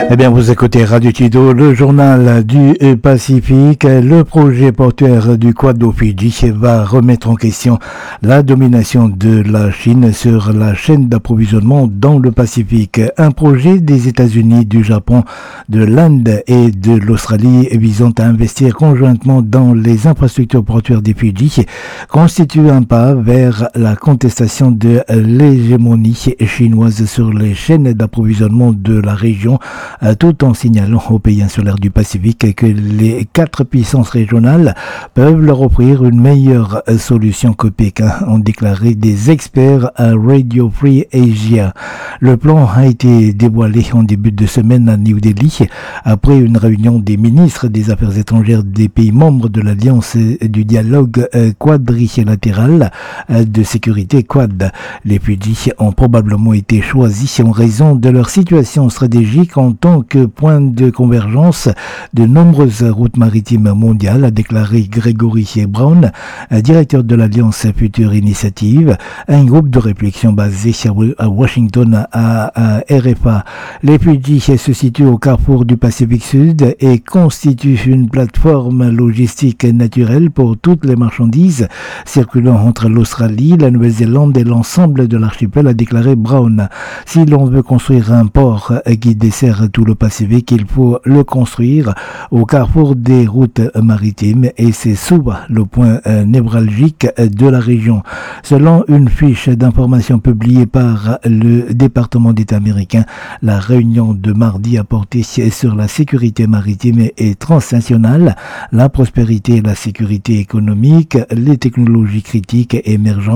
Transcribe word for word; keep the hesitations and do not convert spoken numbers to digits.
Eh bien, vous écoutez Radio Kido, le journal du Pacifique. Le projet portuaire du Quad au Fidji va remettre en question la domination de la Chine sur la chaîne d'approvisionnement dans le Pacifique. Un projet des États-Unis, du Japon, de l'Inde et de l'Australie visant à investir conjointement dans les infrastructures portuaires des Fidji constitue un pas vers la contestation de l'hégémonie chinoise sur les chaînes d'approvisionnement de la région, tout en signalant aux pays insulaires du Pacifique que les quatre puissances régionales peuvent leur offrir une meilleure solution que Pékin, ont déclaré des experts à Radio Free Asia. Le plan a été dévoilé en début de semaine à New Delhi après une réunion des ministres des Affaires étrangères des pays membres de l'Alliance du dialogue quadrilatéral de sécurité Quad. Les Fidji ont probablement été choisis en raison de leur situation stratégique en tant que point de convergence de nombreuses routes maritimes mondiales, a déclaré Gregory Brown, directeur de l'Alliance Future Initiative, un groupe de réflexion basé à Washington à, à R F A. Les Fidji se situent au carrefour du Pacifique Sud et constituent une plateforme logistique naturelle pour toutes les marchandises circulant entre l'Australie, la Nouvelle-Zélande et l'ensemble de l'archipel, a déclaré Brown. Si l'on veut construire un port qui dessert tout le Pacifique, il faut le construire au carrefour des routes maritimes et c'est souvent le point euh, névralgique de la région. Selon une fiche d'information publiée par le département d'État américain, la réunion de mardi a porté sur la sécurité maritime et transnationale, la prospérité et la sécurité économique, les technologies critiques émergentes